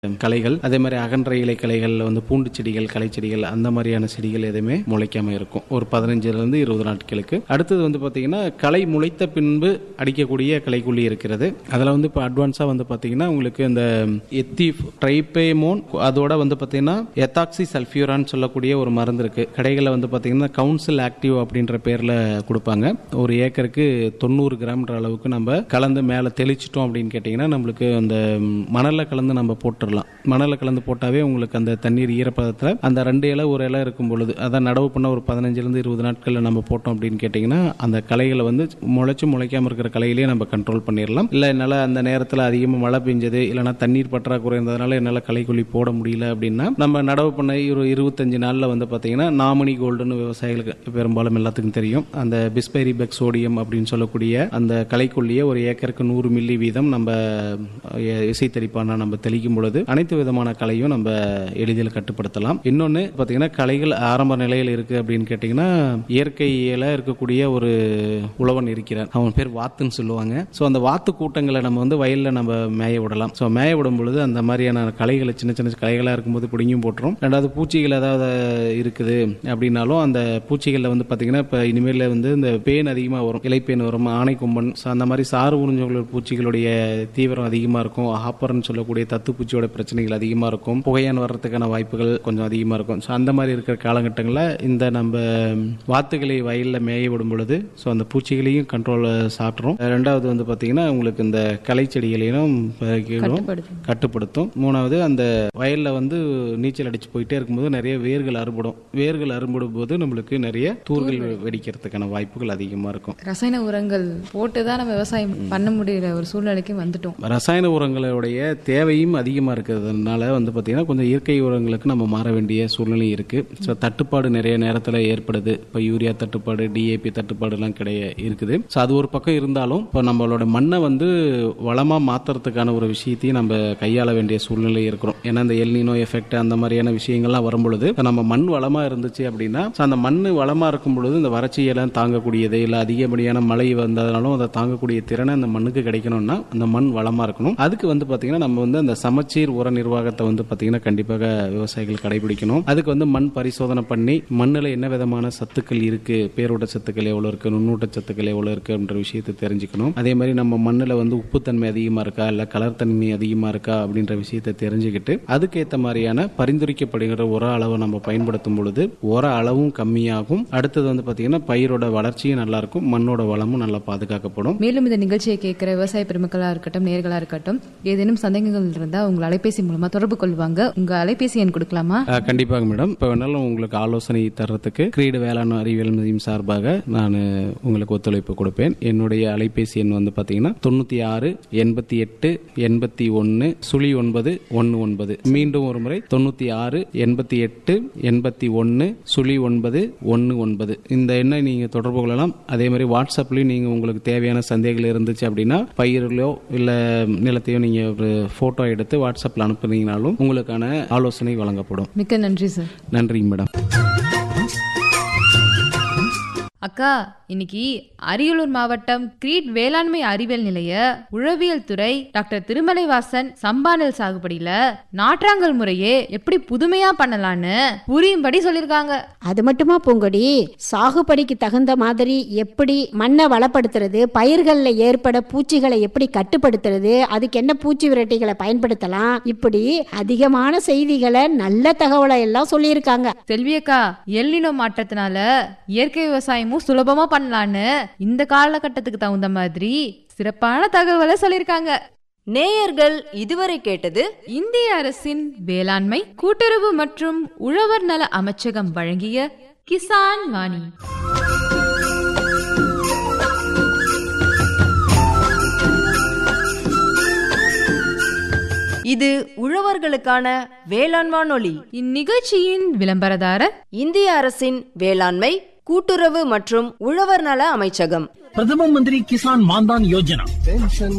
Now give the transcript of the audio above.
களைகள், அதே மாதிரி அகன்ற இலை களைகளில் வந்து பூண்டு செடிகள், களை செடிகள், அந்த மாதிரியான செடிகள் எதுவுமே முளைக்காம இருக்கும் ஒரு 15 to 20 நாட்களுக்கு. அடுத்தது வந்து பார்த்தீங்கன்னா களை முளைத்த பின்பு அடிக்கக்கூடிய களைக்குள்ளி இருக்கிறது. அதில் வந்து இப்போ அட்வான்ஸாக வந்து பார்த்தீங்கன்னா உங்களுக்கு இந்த ட்ரைபேமோன், அதோட வந்து பார்த்தீங்கன்னா எத்தாக்சி சல்ஃபியூரான்னு சொல்லக்கூடிய ஒரு மருந்து இருக்கு. கடைகளில் வந்து பார்த்தீங்கன்னா கவுன்சில் ஆக்டிவ் அப்படின்ற பேரில் கொடுப்பாங்க. ஒரு ஏக்கருக்கு 90 கிராம்ன்ற அளவுக்கு நம்ம கலந்து மேலே தெளிச்சிட்டோம் அப்படின்னு கேட்டிங்கன்னா நம்மளுக்கு அந்த மணலில் கலந்து நம்ம போட்டுடலாம். மணலில் கலந்து போட்டாவே உங்களுக்கு அந்த தண்ணீர் ஈரப்பதத்தில் அந்த 2 இலை ஒரு இலை இருக்கும் பொழுது, அதான் நடவு பண்ண ஒரு 15 to 20 நாட்களில் நம்ம போட்டோம் அப்படின்னு கேட்டிங்கன்னா அந்த களைகளை வந்து முளைக்காமல் இருக்கிற களையிலேயே நம்ம கண்ட்ரோல் பண்ணிடலாம். இல்லை என்னால் அந்த நேரத்தில் அதிகமாக மழை பெஞ்சது, இல்லைனா தண்ணீர் பற்றாக்குறை இருந்ததுனால என்னால் களைக்குள்ளி போட முடியல அப்படின்னா நம்ம நடவு பண்ண ஒரு 25 நாளில் வந்து பார்த்தீங்கன்னா நாமினி கோல்டுன்னு விவசாயிகளுக்கு பெரும்பாலும் எல்லாத்துக்கும் தெரியும். அந்த பிஸ்பெரிபெக் சோடியம் அப்படின்னு சொல்லக்கூடிய அந்த களைக்குள்ளியை ஒரு ஏக்கருக்கு 100 மில்லி வீதம் நம்ம இசைத்தறிப்பான நம்ம தெளிக்கும் பொழுது அனைத்து விதமான களையும் நம்ம எளிதில் கட்டுப்படுத்தலாம். இன்னொன்று பார்த்தீங்கன்னா களைகள் ஆரம்ப நிலையில் இருக்கு அப்படின்னு கேட்டிங்கன்னா இயற்கையில இருக்கக்கூடிய ஒரு உழவன் இருக்கிறார், அவன் பேர் வாத்துன்னு சொல்லுவாங்க. ஸோ அந்த வாத்து கூட்டங்களை நம்ம வந்து வயலில் நம்ம மேய விடலாம். ஸோ மேய விடும் பொழுது அந்த மாதிரியான களைகளை சின்ன சின்ன களைகளாக இருக்கும்போது பிடிங்கியும் போட்டுரும். ரெண்டாவது பூச்சிகள் ஏதாவது இருக்குது அப்படின்னாலும் அந்த பூச்சிகளில் வந்து பார்த்தீங்கன்னா இப்போ இனிமேல் வந்து இந்த பேன் அதிகமாக வரும், இலைப்பேன் வரும், ஆணை கொம்பன், அந்த மாதிரி சாறு உறிஞ்ச பூச்சிகளுடைய தீவிரம் அதிகமாக இருக்கும். ஹாப்பர்னு சொல்லக்கூடிய தத்து பூச்சியோட பிரச்சனைகள் அதிகமாக இருக்கும். புகையான் வர்றதுக்கான வாய்ப்புகள் கொஞ்சம் அதிகமாக இருக்கும். ஸோ அந்த மாதிரி இருக்கிற காலகட்டங்களில் இந்த நம்ம வாத்துக்களை வயலில் மேய விடும் பொழுது ஸோ அந்த பூச்சிகளையும் கண்ட்ரோல் சாப்பிட்றோம். ரெண்டாவது வந்து பார்த்தீங்கன்னா உங்களுக்கு இந்த களை செடிகளையும் கட்டுப்படுத்தும். மூணாவது அந்த வயலில் வந்து நீச்சல் அடிச்சு போயிட்டே இருக்கும்போது நிறைய வேர்கள் அறுபடும் போது நம்மளுக்கு நிறைய தூர்கள் வெடிக்கிறதுக்கான வாய்ப்புகள் அதிகமாக இருக்கும். ரசாயன உரங்கள் போட்டு தான் நம்ம விவசாயம் பண்ண முடிகிற ஒரு சூழ்நிலைக்கு வந்துட்டோம். ரசாயன உரங்களுடைய தேவையும் அதிகமாக இருக்கிறதுனால வந்து பார்த்தீங்கன்னா கொஞ்சம் இயற்கை உரங்களுக்கு நம்ம மாற வேண்டிய சூழ்நிலை இருக்குது. ஸோ தட்டுப்பாடு நிறைய நேரத்தில் ஏற்படுது. இப்போ யூரியா தட்டுப்பாடு, டிஏபி தட்டுப்பாடுலாம் இருக்குது. ஸோ அது ஒரு பக்கம் இருந்தாலும் இப்போ நம்மளோட மண்ணை வந்து வளமாக மாற்றுறதுக்கான ஒரு விஷயத்தையும் நம்ம கையாள வேண்டிய சூழ்நிலை இருக்கிறோம். ஏன்னா இந்த எல்னினோ எஃபெக்ட் அந்த மாதிரியான விஷயங்கள்லாம் வரும்பொழுது நம்ம மண் வளமாக இருந்துச்சு அப்படின்னா அந்த மண் வளமாக இருக்கும் பொழுது இந்த வறட்சியெல்லாம் தாங்கக்கூடியது, இல்லை அதிகப்படியான மழை வந்ததுனாலும் அதை தாங்கக்கூடிய திறனை அந்த மண்ணுக்கு கிடைக்கணும்னா அந்த மண் வளமாக இருக்கணும். அதுக்கு வந்து பார்த்தீங்கன்னா நம்ம வந்து அந்த சமச்சீர் உர நிர்வாகத்தை வந்து பார்த்தீங்கன்னா கண்டிப்பாக விவசாயிகள் கடைபிடிக்கணும். அதுக்கு வந்து மண் பரிசோதனை பண்ணி மண்ணில் என்ன விதமான சத்துக்கள் இருக்கு, பேரூட்ட சத்துக்கள் எவ்வளோ இருக்கு, நுண்ணூட்ட சத்துக்கள் எவ்வளோ இருக்கு அப்படின்ற விஷயத்தை தெரிஞ்சுக்கணும். அதே மாதிரி நம்ம மண்ணில் வந்து உப்புத்தன்மை அதிகமாக இருக்கா, இல்லை கலர் தன்மை அதிகமாக இருக்கா அப்படின்ற விஷயத்தை தெரிஞ்சுக்கிட்டு அதுக்கேற்ற மாதிரியான பரிந்துரைக்கப்படுகிற உர அளவை நம்ம பயன்படுத்தும் பொழுது உர அளவும் கம்மியாகும். அடுத்தது வந்து பார்த்தீங்கன்னா பயிரோட வளர்ச்சியும் நல்லா இருக்கும், மண்ணோட வளமும் நல்லா பாதுகாக்கப்படும். மேலும் இந்த நிகழ்ச்சியை கேட்கிற விவசாய பெருமக்களாக இருக்கட்டும், நேர்களாக இருக்கட்டும், ஏதேனும் சந்தேகங்கள் இருந்தால் உங்கள் அலைபேசி மூலமா தொடர்பு கொள்வாங்க. உங்க அலைபேசி எண் கொடுக்கலாமா? கண்டிப்பாக மேடம். இப்போ வேணாலும் உங்களுக்கு ஆலோசனை தர்றதுக்கு கிரீடு வேளாண் அறிவியல் மையம் சார்பாக நான் உங்களுக்கு ஒத்துழைப்பு கொடுப்பேன். என்னுடைய அலைபேசி எண் வந்து பார்த்தீங்கன்னா 96 88 81 0919. மீண்டும் ஒரு முறை 96 88 81 0919. இந்த எண்ணை நீங்க தொடர்பு கொள்ளலாம். அதே மாதிரி வாட்ஸ்அப்லயும் நீங்க உங்களுக்கு தேவையான சந்தேகங்கள் இருந்துச்சு அப்படின்னா பயிர்களோ இல்ல நிலத்தையோ நீங்க ஒரு போட்டோ எடுத்து வாட்ஸ்அப்ல அனுப்புனீங்கனாலும் உங்களுக்கான ஆலோசனை வழங்கப்படும். மிக்க நன்றி சார். நன்றி மேடம். அக்கா, இன்னைக்கு அரியலூர் மாவட்டம் கிரீட் வேளாண்மை அறிவியல் நிலைய உழவியல் துறை டாக்டர் திருமலைவாசன் சம்பா நெல் சாகுபடியில நாற்றாங்கல் முறையே எப்படி புதுமையா பண்ணலான்னு புரியும்படி சொல்லிருக்காங்க. அது மட்டுமா பூங்கொடி, சாகுபடிக்கு தகுந்த மாதிரி எப்படி மண்ணை வளப்படுத்துறது, பயிர்கள்ல ஏற்பட பூச்சிகளை எப்படி கட்டுப்படுத்துறது, அதுக்கு என்ன பூச்சி விரட்டிகளை பயன்படுத்தலாம், இப்படி அதிகமான செய்திகளை நல்ல தகவலை எல்லாம் சொல்லியிருக்காங்க. செல்வியக்கா, எல்னினோ மாற்றத்தினால இயற்கை விவசாயமும் சுலபமா பண்ணலான்னு இந்த காலகட்டத்துக்கு தகுந்த மாதிரி சிறப்பான தகவலை சொல்லிருக்காங்க. நேயர்கள் இதுவரை கேட்டது இந்திய அரசின் வேளாண்மை கூட்டுறவு மற்றும் உழவர் நல அமைச்சகம் வழங்கிய கிசான் வாணி. இது உழவர்களுக்கான வேளாண் வானொலி. இந்நிகழ்ச்சியின் விளம்பரதாரர் இந்திய அரசின் வேளாண்மை கூட்டுறவு மற்றும் உழவர் நல அமைச்சகம். பிரதம மந்திரி கிசான் மான்தான் யோஜனா.